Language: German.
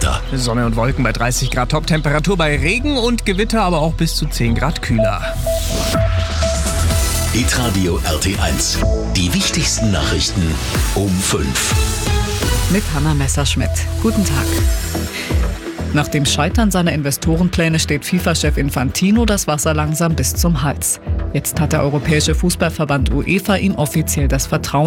Wetter. Sonne und Wolken bei 30 Grad Top-Temperatur, bei Regen und Gewitter aber auch bis zu 10 Grad kühler. Hitradio RT1. Die wichtigsten Nachrichten um 5. Mit Hanna Messerschmidt. Guten Tag. Nach dem Scheitern seiner Investorenpläne steht FIFA-Chef Infantino das Wasser langsam bis zum Hals. Jetzt hat der Europäische Fußballverband UEFA ihm offiziell das Vertrauen